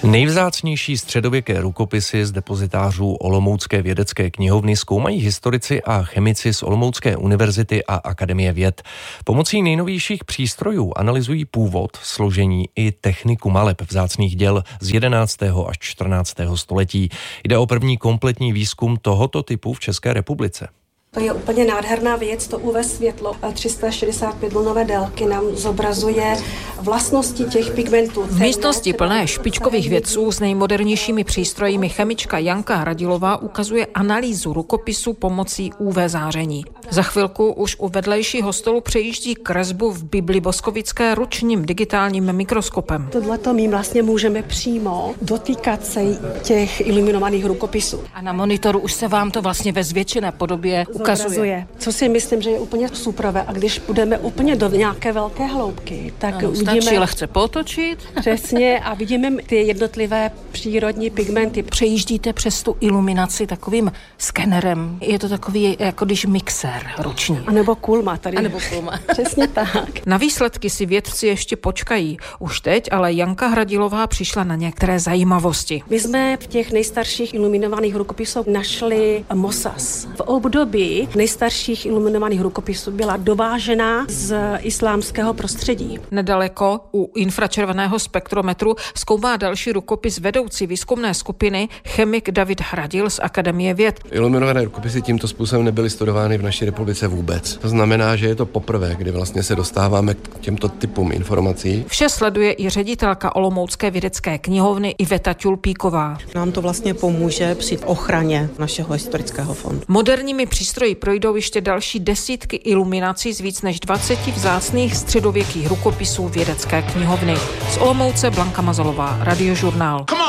Nejvzácnější středověké rukopisy z depozitářů Olomoucké vědecké knihovny zkoumají historici a chemici z Olomoucké univerzity a Akademie věd. Pomocí nejnovějších přístrojů analyzují původ, složení i techniku maleb vzácných děl z 11. až 14. století. Jde o první kompletní výzkum tohoto typu v České republice. To je úplně nádherná věc, to UV světlo 365 vlnové délky nám zobrazuje vlastnosti těch pigmentů. V místnosti plné špičkových vědců s nejmodernějšími přístroji chemička Janka Hradilová ukazuje analýzu rukopisu pomocí UV záření. Za chvilku už u vedlejšího stolu přejíždí kresbu v Bibli Boskovické ručním digitálním mikroskopem. Tohleto my vlastně můžeme přímo dotýkat se těch iluminovaných rukopisů. A na monitoru už se vám to vlastně ve zvětšené podobě ukazuje. Co si myslím, že je úplně superové. A když půjdeme úplně do nějaké velké hloubky, tak uvidíme... Stačí lehce potočit. Přesně, a vidíme ty jednotlivé přírodní pigmenty. Přejíždíte přes tu iluminaci takovým skenerem. Je to takový, jako když mixér ruční. A nebo kulma tady. A nebo kulma. Přesně tak. Na výsledky si vědci ještě počkají. Už teď ale Janka Hradilová přišla na některé zajímavosti. My jsme v těch nejstarších iluminovaných rukopisech našli mosas. V období nejstarších iluminovaných rukopisů byla dovážená z islámského prostředí. Nedaleko u infračerveného spektrometru zkoumá další rukopis vedoucí výzkumné skupiny chemik David Hradil z Akademie věd. Iluminované rukopisy tímto způsobem nebyly studovány v naší republice vůbec. To znamená, že je to poprvé, kdy vlastně se dostáváme k těmto typům informací. Vše sleduje i ředitelka Olomoucké vědecké knihovny Iveta Tulpíková. Nám to vlastně pomůže při ochraně našeho historického fondu. Moderními přístroji projdou ještě další desítky iluminací z víc než 20 vzácných středověkých rukopisů vědecké knihovny. Z Olomouce Blanka Mazalová, Radiožurnál.